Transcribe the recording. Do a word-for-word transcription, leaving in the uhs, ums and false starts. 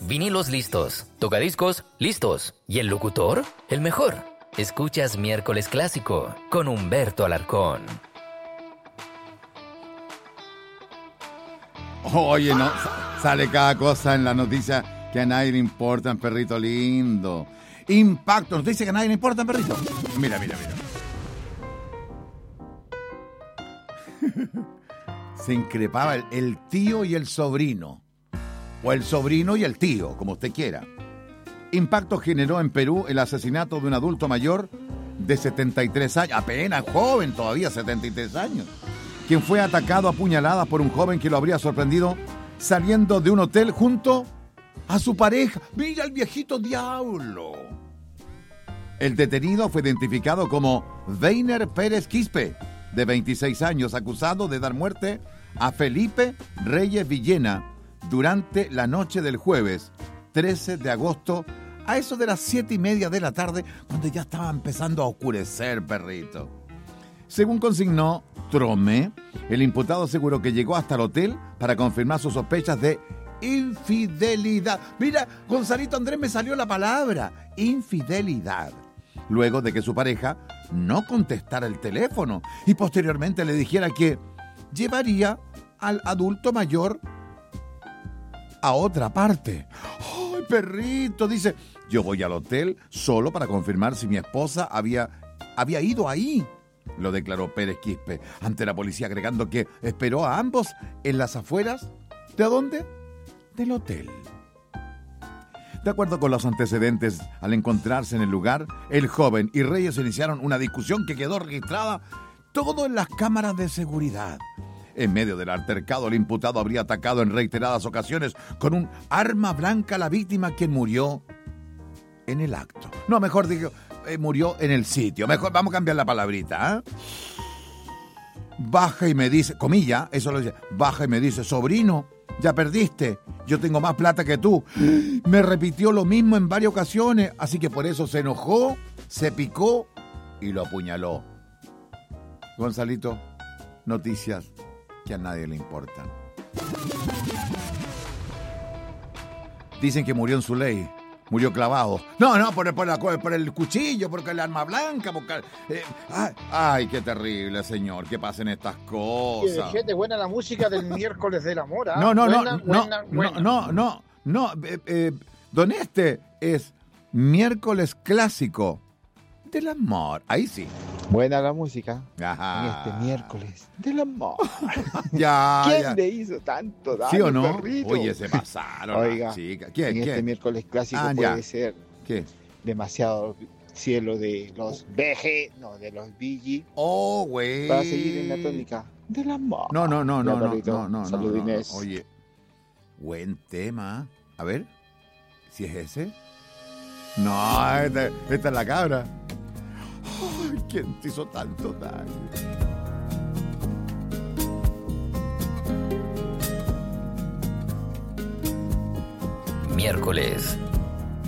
Vinilos listos, tocadiscos listos. ¿Y el locutor? El mejor. Escuchas Miércoles Clásico con Humberto Alarcón. Oye, no, sale cada cosa en la noticia que a nadie le importa, perrito lindo. Impacto, nos dice que a nadie le importa, perrito. Mira, mira, mira. Se increpaba el, el tío y el sobrino. O el sobrino y el tío, como usted quiera. Impacto generó en Perú el asesinato de un adulto mayor de setenta y tres años, apenas joven todavía, setenta y tres años, quien fue atacado a puñaladas por un joven que lo habría sorprendido saliendo de un hotel junto a su pareja. ¡Mira el viejito diablo! El detenido fue identificado como Weiner Pérez Quispe, de veintiséis años, acusado de dar muerte a Felipe Reyes Villena durante la noche del jueves trece de agosto, a eso de las siete y media de la tarde, cuando ya estaba empezando a oscurecer, perrito. Según consignó Tromé, el imputado aseguró que llegó hasta el hotel para confirmar sus sospechas de infidelidad. Mira, Gonzalito Andrés, me salió la palabra, infidelidad. Luego de que su pareja no contestara el teléfono y posteriormente le dijera que llevaría al adulto mayor a otra parte. ¡Ay, perrito! Dice, yo voy al hotel solo para confirmar si mi esposa había, había ido ahí. Lo declaró Pérez Quispe ante la policía, agregando que esperó a ambos en las afueras. ¿De dónde? Del hotel. De acuerdo con los antecedentes, al encontrarse en el lugar, el joven y Reyes iniciaron una discusión que quedó registrada todo en las cámaras de seguridad. En medio del altercado, el imputado habría atacado en reiteradas ocasiones con un arma blanca a la víctima, quien murió en el acto. No, mejor digo, eh, murió en el sitio. Mejor, vamos a cambiar la palabrita, ¿eh? Baja y me dice, comilla, eso lo dice, baja y me dice, sobrino, ya perdiste, yo tengo más plata que tú. Me repitió lo mismo en varias ocasiones, así que por eso se enojó, se picó y lo apuñaló. Gonzalito, noticias que a nadie le importan. Dicen que murió en su ley, murió clavado. No, no, por, por, la, por el cuchillo, porque el arma blanca, porque... Eh, ay, ay, qué terrible, señor, que pasen estas cosas. Gente, buena la música del miércoles del amor, ¿ah? No, no, buena, no, buena, no, buena. no, no, no, no, eh, eh, don este es miércoles clásico del amor, ahí sí. Buena la música. Ajá. En este miércoles del amor. Ya, ¿Quién ya. le hizo tanto daño, ¿Sí o no? perrito? Oye, se pasaron. Oiga, chica. ¿Quién, en quién? este miércoles clásico Ah, puede ya. ser ¿Qué? demasiado cielo de los B G, no, de los B G. Oh, güey. Para seguir en la tónica del amor. No, no, no, Ya, no, no, perrito. no, no, Salud, no, no, Inés. no. Oye, buen tema. A ver, si es ese. No, esta, esta es la cabra. Ay, ¿quién te hizo tanto daño? Miércoles